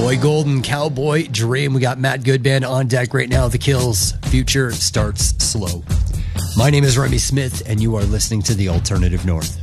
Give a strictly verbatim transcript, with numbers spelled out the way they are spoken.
Boy Golden, Cowboy Dream. We got Matt Goodband on deck right now. The Kills, Future Starts Slow. My name is Remy Smith, and you are listening to The Alternative North.